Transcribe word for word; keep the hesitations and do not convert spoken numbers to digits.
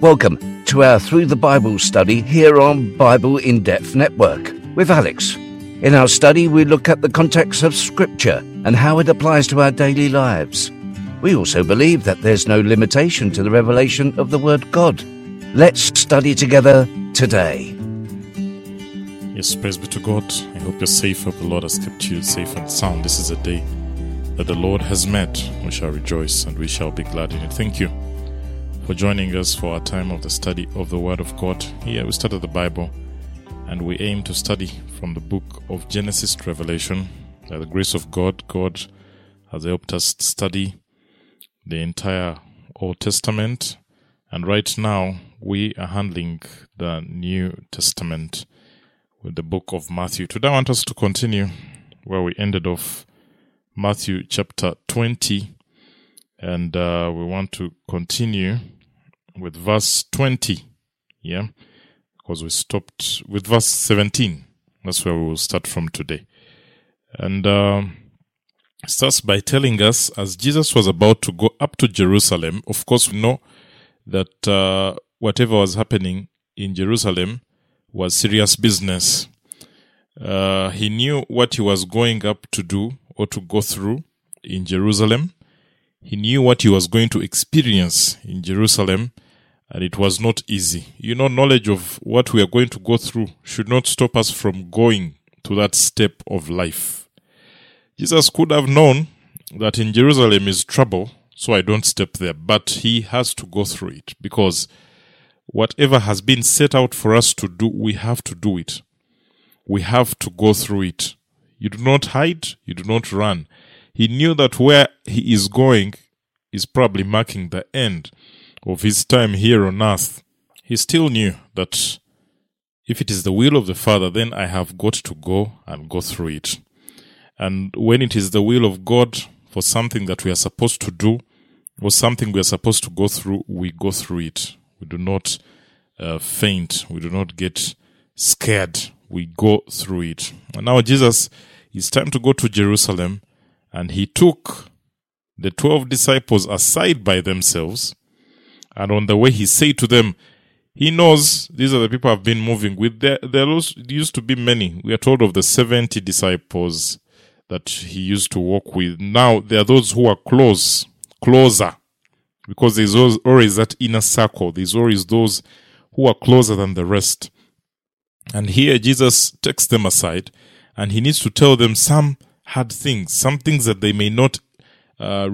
Welcome to our Through the Bible study here on Bible In-Depth Network with Alex. In our study, we look at the context of Scripture and how it applies to our daily lives. We also believe that there's no limitation to the revelation of the Word God. Let's study together today. Yes, praise be to God. I hope you're safe. I hope the Lord has kept you safe and sound. This is a day that the Lord has made. We shall rejoice and we shall be glad in it. Thank you for joining us for our time of the study of the Word of God. Here we started the Bible and we aim to study from the book of Genesis to Revelation. By the grace of God, God has helped us study the entire Old Testament, and right now we are handling the New Testament with the book of Matthew. Today I want us to continue where we ended off, Matthew chapter twenty, and uh, we want to continue with verse twenty, yeah, because we stopped with verse seventeen. That's where we will start from today. And uh, it starts by telling us, as Jesus was about to go up to Jerusalem, of course we know that uh, whatever was happening in Jerusalem was serious business. Uh, he knew what he was going up to do or to go through in Jerusalem. He knew what he was going to experience in Jerusalem, and it was not easy. You know, knowledge of what we are going to go through should not stop us from going to that step of life. Jesus could have known that in Jerusalem is trouble, so I don't step there, but he has to go through it, because whatever has been set out for us to do, we have to do it. We have to go through it. You do not hide, you do not run. He knew that where he is going is probably marking the end of his time here on earth. He still knew that if it is the will of the Father, then I have got to go and go through it. And when it is the will of God for something that we are supposed to do, or something we are supposed to go through, we go through it. We do not uh, faint. We do not get scared. We go through it. And now Jesus, it's time to go to Jerusalem, and he took the twelve disciples aside by themselves, and on the way he said to them, he knows these are the people I've been moving with. There, there used to be many. We are told of the seventy disciples that he used to walk with. Now there are those who are close, closer, because there's always that inner circle. There's always those who are closer than the rest. And here Jesus takes them aside, and he needs to tell them some hard things, some things that they may not uh,